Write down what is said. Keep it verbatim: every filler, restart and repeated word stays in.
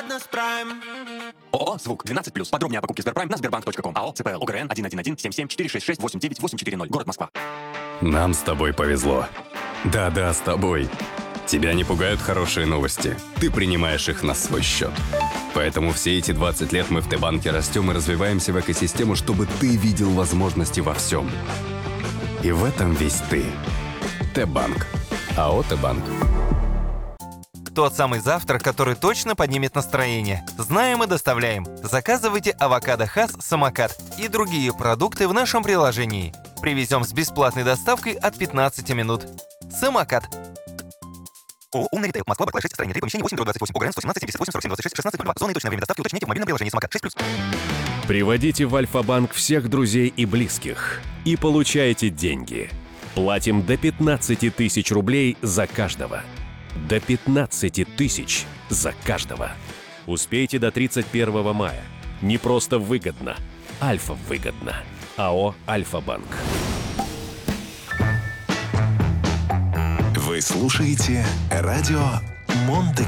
Жадность Прайм. ООО «Звук» двенадцать плюс. Подробнее о покупке Сберпрайм на сбербанк точка ком. АО ЦПЛ ОГРН один один один семь семь четыре шесть шесть восемь девять восемь четыре ноль. Город Москва. Нам с тобой повезло. Да-да, с тобой. Тебя не пугают хорошие новости. Ты принимаешь их на свой счет. Поэтому все эти двадцать лет мы в Т-банке растем и развиваемся в экосистему, чтобы ты видел возможности во всем. И в этом весь ты. Т-банк. АО «Т-банк». Тот самый завтрак, который точно поднимет настроение. Знаем и доставляем. Заказывайте авокадо Хас Самокат и другие продукты в нашем приложении. Привезем с бесплатной доставкой от пятнадцати минут. Самокат. ООО «Умный ритейл». Москва, Барклай шесть, строение три, помещение восемь, двадцать восемь. ОГРН сто семнадцать семьдесят восемь сорок семь двадцать шесть шестнадцать два. Зона и точное время доставки уточните в мобильном приложении Самокат шесть плюс. Приводите в Альфа-банк всех друзей и близких и получайте деньги. Платим до пятнадцати тысяч рублей за каждого. До пятнадцати тысяч за каждого. Успейте до тридцать первого мая. Не просто выгодно. Альфа выгодно. АО «Альфа-банк». Вы слушаете радио Монте